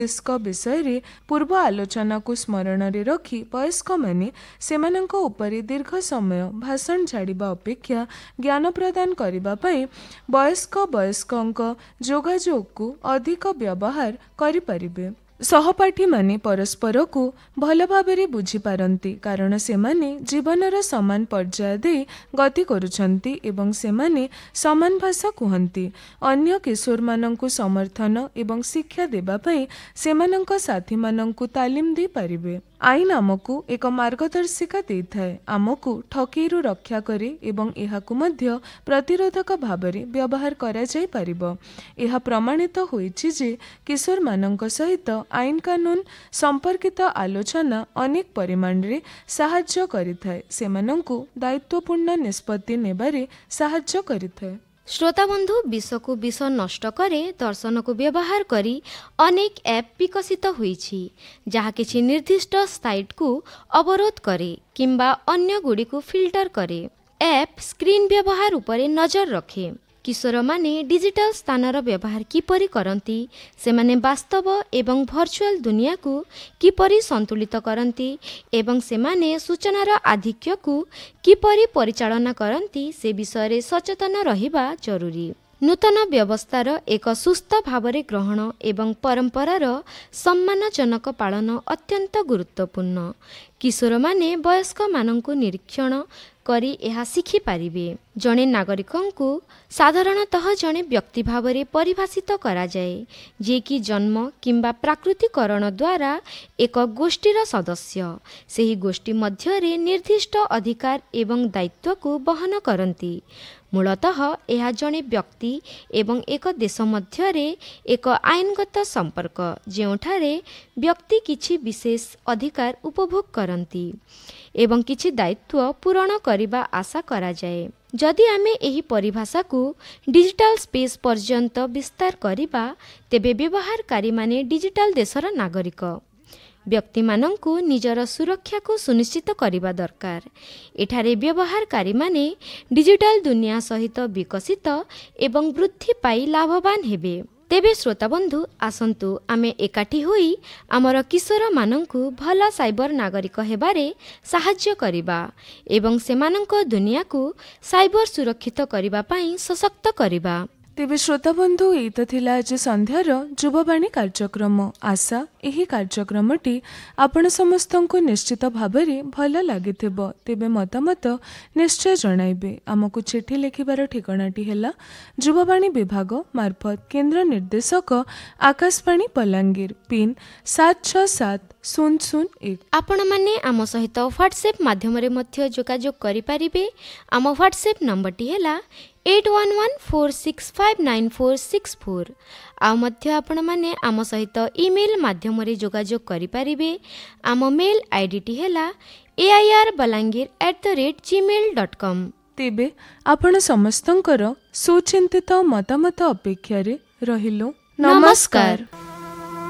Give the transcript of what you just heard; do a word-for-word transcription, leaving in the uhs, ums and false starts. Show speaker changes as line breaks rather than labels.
वयस्क विषय पूर्व आलोचना को स्मरण रे रखी वयस्क माने सेमानंक उपरे दीर्घ समय भाषण छाड़िबा अपेक्षा ज्ञान प्रदान करिबा पई वयस्क वयस्कंक जोगाजोग को अधिक व्यवहार करि परिबे। सहपाठी माने परस्पर को भल भाबरे बुझी पारंती कारण सेमाने जीवनर समान पर्याय दे गति करुछंती एवं सेमाने समान भाषा कुहंती। अन्य किशोर मानंकु समर्थन एवं शिक्षा देबा पई सेमानंक साथी मानंकु तालीम दे पारिबे। आईन आमको एक मार्गदर्शिका देइथाए, आमको ठकेरु रक्षा करे एवं एहाकु मध्य प्रतिरोधक भाबरे व्यवहार करा जाय पारिबो। एहा प्रमाणित होईछि जे किशोर मानंक सहित आईन कानून संपर्कित आलोचना अनेक परिमाण रे साहाय्य करिथाए, सेमानंकु दायित्वपूर्ण निष्पत्ति नेबारे साहाय्य करिथाए।
श्रोता बंधु, विष को विष नष्ट करे दर्शन को व्यवहार करी अनेक ऐप विकसित होईछि जहा किछि निर्दिष्ट साइट को अवरोध करे किंबा अन्य गुडी को फिल्टर करे। ऐप स्क्रीन व्यवहार उपरे नजर रखे। किशोर माने डिजिटल स्थानर व्यवहार किपरि करंती, सेमाने वास्तव एवं भर्चुअल दुनिया को किपरि संतुलित करंती एवं सेमाने सूचनार आधिक्य को किपरि परिचालना करंती से विषय सचेतन रहिबा जरूरी। नूतन व्यवस्थार एक सुस्थ भावरे ग्रहण एवं परंपरार सम्मानजनक पालन अत्यंत गुरुत्वपूर्ण। किशोर माने वयस्क मानंकु निरीक्षण करी एहा शिखि पारिबे। जणे नागरिकंकु साधारणतः जणे व्यक्ति भावरे परिभाषित करा जाए जे कि जन्म किंबा प्राकृतिकरण द्वारा एक गोष्ठीर सदस्य, सेही गोष्ठी मध्यरे निर्दिष्ट अधिकार एवं दायित्व को बहन करंती। मूलतः यह जड़े व्यक्ति एवं एक देश मध्यरे एक आईनगत संपर्क जेउठारे व्यक्ति किछि विशेष अधिकार उपभोग करंती एवं किछि दायित्व पूरण करिबा आशा करा जाए। जदि आमे एही परिभाषा को डिजिटल स्पेस पर्यंत विस्तार करिबा तेबे व्यवहारकारी माने डिजिटल देशर नागरिक। व्यक्ति मानंकु निजर सुरक्षा को सुनिश्चित करिबा दरकार। एठारे व्यवहारकारी माने डिजिटल दुनिया सहित विकसित एवं वृद्धि पाई लाभवान हेबे। तेबे श्रोता बंधु, आसंतु आमे एकाठी होई आमर किशोर मानंकु भला साइबर नागरिक हेबारे साहाय्य करिबा एवं सेमानंक दुनिया को साइबर सुरक्षित करिबा पाई सशक्त करिबा।
तेबे श्रोता बंधु, एई तो थिला आज संध्यार युववाणी कार्यक्रम। आशा एही कार्यक्रमटी आपण समस्तंको निश्चित भाबरे भल लागिथिबो। तेबे मतामत निश्चय जणाइबे। आमको चिठी लिखिबार ठिकानाटी हेला युववाणी विभाग मार्फत केंद्र निर्देशक आकाशवाणी बलांगीर, पिन सात छह सात शून्य शून्य एक।
आपण माने आम सहित व्हाट्सएप माध्यम रे मध्य जोगाजोग करि पारिबे। आम व्हाट्सएप नंबरटी हेला eight one one four six five nine four six four. आ मध्य आपण माने आम सहित ईमेल माध्यम रे जोगाजोग करि पारिबे। आम mail IDT Hella A I R Balangir at the rate Gmail dot com.
तेबे आपण समस्तंकर सुचिंतित मतामत अपेक्षा रे रहिलो। नमस्कार।